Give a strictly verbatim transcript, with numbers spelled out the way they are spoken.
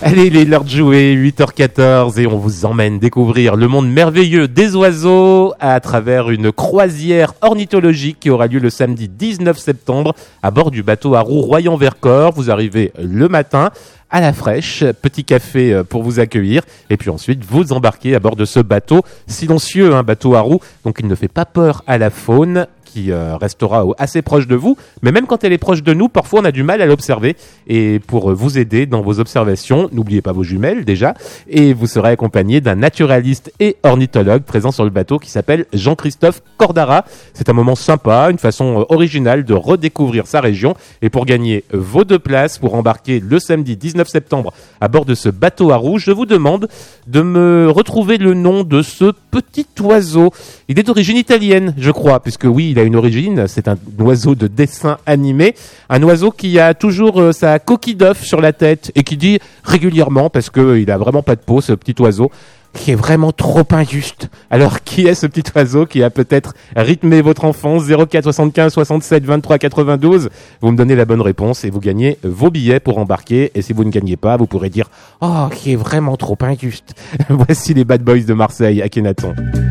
Allez, il est l'heure de jouer, huit heures quatorze, et on vous emmène découvrir le monde merveilleux des oiseaux à travers une croisière ornithologique qui aura lieu le samedi dix-neuf septembre à bord du bateau à roues Royan-Vercors. Vous arrivez le matin à la fraîche, petit café pour vous accueillir, et puis ensuite vous embarquez à bord de ce bateau silencieux, un bateau à roues, donc il ne fait pas peur à la faune, qui euh, restera assez proche de vous, mais même quand elle est proche de nous, parfois on a du mal à l'observer, et pour vous aider dans vos observations, n'oubliez pas vos jumelles déjà, et vous serez accompagné d'un naturaliste et ornithologue présent sur le bateau qui s'appelle Jean-Christophe Cordara. C'est un moment sympa, une façon euh, originale de redécouvrir sa région, et pour gagner vos deux places pour embarquer le samedi dix-neuf septembre à bord de ce bateau à roues, je vous demande de me retrouver le nom de ce petit oiseau. Il est d'origine italienne, je crois, puisque oui, il a une origine, c'est un oiseau de dessin animé, un oiseau qui a toujours euh, sa coquille d'œuf sur la tête et qui dit régulièrement, parce qu'il a vraiment pas de peau, ce petit oiseau, qui est vraiment trop injuste. Alors, qui est ce petit oiseau qui a peut-être rythmé votre enfance? Zéro quatre soixante-quinze soixante-sept vingt-trois quatre-vingt-douze. Vous me donnez la bonne réponse et vous gagnez vos billets pour embarquer. Et si vous ne gagnez pas, vous pourrez dire « Oh, qui est vraiment trop injuste ». Voici les Bad Boys de Marseille, Akhenaton.